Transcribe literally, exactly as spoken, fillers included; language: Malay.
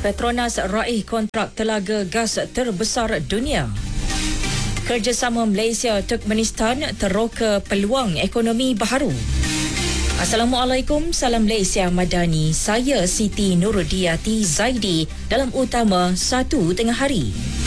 Petronas raih kontrak telaga gas terbesar dunia. Kerjasama Malaysia-Turkmenistan teroka peluang ekonomi baharu. Assalamualaikum, salam Malaysia Madani. Saya Siti Nurudiati Zaidi dalam utama satu tengah hari.